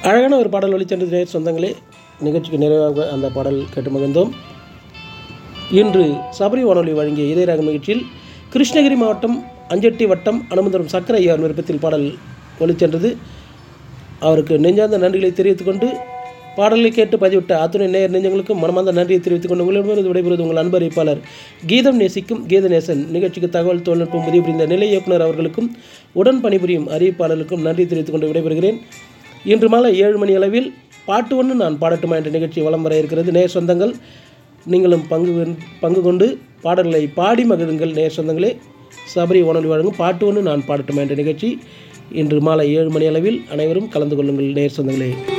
அழகான ஒரு பாடல் ஒலிச்சென்றது சொந்தங்களே. நிகழ்ச்சிக்கு நிறைவாக அந்த பாடல் கேட்டு மகிழ்ந்தோம். இன்று சபரி வானொலி வழங்கிய இதயராகம் நிகழ்ச்சியில் கிருஷ்ணகிரி மாவட்டம் அஞ்சட்டி வட்டம் அனுமந்தரம் சக்கர ஐயார் விருப்பத்தில் பாடல் ஒலிச்சென்றது. அவருக்கு நெஞ்சார்ந்த நன்றிகளை தெரிவித்துக் கொண்டு பாடலை கேட்டு பதிவிட்ட அத்துணை நேயர் நெஞ்சங்களுக்கும் மனமார்ந்த நன்றியை தெரிவித்துக் கொண்டு உங்களிடமிருந்து விடைபெறுவது உங்கள் அன்பு அறிவிப்பாளர் கீதம் நேசிக்கும் கீதநேசன். நிகழ்ச்சிக்கு தகவல் தொழில்நுட்பம் உதவி புரிந்த நிலை இயக்குனர் அவர்களுக்கும் உடன் பணிபுரியும் அறிவிப்பாளர்களுக்கும் நன்றி தெரிவித்துக் கொண்டு விடைபெறுகிறேன். இன்று மாலை 7 மணி அளவில் பாட்டு ஒன்று நான் பாடட்டுமா என்ற நிகழ்ச்சி வலம் வர இருக்கிறது. நேர் சொந்தங்கள் நீங்களும் பங்கு கொண்டு பாடல்களை பாடி மகிழுங்கள். நேர் சொந்தங்களே, சபரி வானொலி வழங்கும் பாட்டு ஒன்று நான் பாடட்டுமா என்ற நிகழ்ச்சி இன்று மாலை 7 மணி அளவில் அனைவரும் கலந்து கொள்ளுங்கள். நேர் சொந்தங்களே.